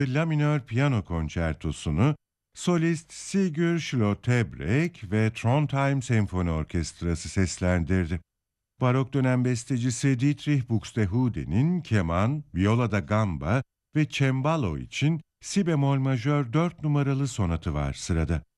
La minör piyano konçertosunu solist Sigurd Schlotterbeck ve Trondheim Senfoni Orkestrası seslendirdi. Barok dönem bestecisi Dietrich Buxtehude'nin keman, viola da gamba ve cembalo için si bemol majör 4 numaralı sonatı var sırada.